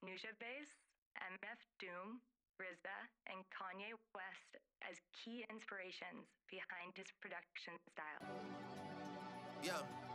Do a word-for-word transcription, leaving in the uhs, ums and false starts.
Nusha Bass, M F Doom, R Z A, and Kanye West as key inspirations behind his production style. Yeah.